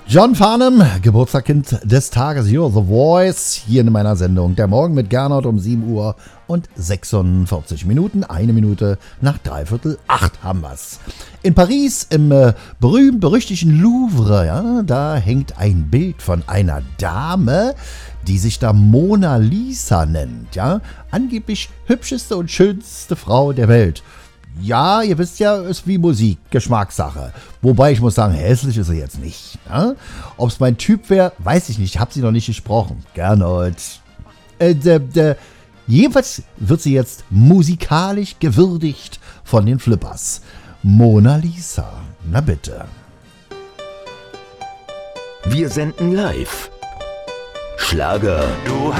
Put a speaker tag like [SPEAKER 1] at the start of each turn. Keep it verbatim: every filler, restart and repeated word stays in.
[SPEAKER 1] John Farnham, Geburtstagskind des Tages, You're the Voice, hier in meiner Sendung. Der Morgen mit Gernot um sieben Uhr und sechsundvierzig Minuten, eine Minute nach dreiviertel acht haben wir's. In Paris, im äh, berühmt-berüchtigten Louvre, ja, da hängt ein Bild von einer Dame, die sich da Mona Lisa nennt, ja. Angeblich hübscheste und schönste Frau der Welt. Ja, ihr wisst ja, ist wie Musik, Geschmackssache. Wobei ich muss sagen, hässlich ist sie jetzt nicht. Ne? Ob es mein Typ wäre, weiß ich nicht. Ich habe sie noch nicht gesprochen. Gernot. Äh, de, de. Jedenfalls wird sie jetzt musikalisch gewürdigt von den Flippers. Mona Lisa. Na bitte.
[SPEAKER 2] Wir senden live. Schlager.
[SPEAKER 3] Du